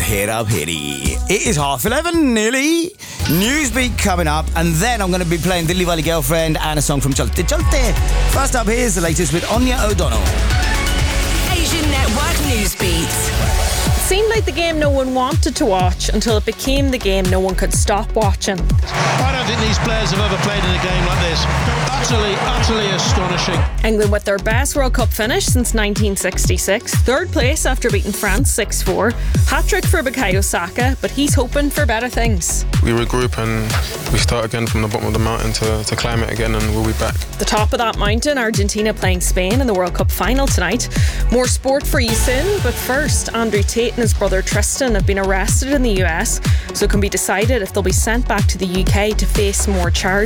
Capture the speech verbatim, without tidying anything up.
Hera Peri. It is half eleven, nearly. Newsbeat coming up, and then I'm going to be playing Dilli Wali Girlfriend and a song from Chalte Chalte. First up, here's the latest with Anya O'Donnell. Asian Network Newsbeat. It seemed like the game no one wanted to watch until it became the game no one could stop watching. I don't think these players have ever played in a game like this. Utterly, utterly astonishing. England with their best World Cup finish since nineteen sixty-six. Third place after beating France six four. Hat-trick for Bukayo Saka, but he's hoping for better things. We regroup and we start again from the bottom of the mountain to, to climb it again, and we'll be back. The top of that mountain, Argentina playing Spain in the World Cup final tonight. More sport for you soon, but first, Andrew Tate and his brother Tristan have been arrested in the U S, so it can be decided if they'll be sent back to the U K to face more charges.